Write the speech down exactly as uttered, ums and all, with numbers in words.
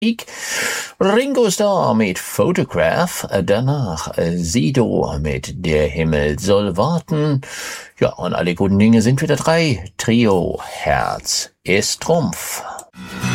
Ringo Starr mit Photograph, danach Sido mit Der Himmel soll warten. Ja, und alle guten Dinge sind wieder drei. Trio, Herz ist Trumpf.